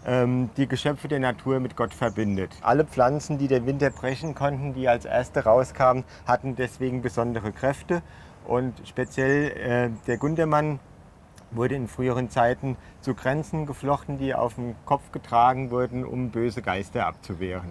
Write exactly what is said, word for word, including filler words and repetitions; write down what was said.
ähm, die Geschöpfe der Natur mit Gott verbindet. Alle Pflanzen, die den Winter brechen konnten, die als erste rauskamen, hatten deswegen besondere Kräfte. Und speziell äh, der Gundermann wurde in früheren Zeiten zu Kränzen geflochten, die auf dem Kopf getragen wurden, um böse Geister abzuwehren.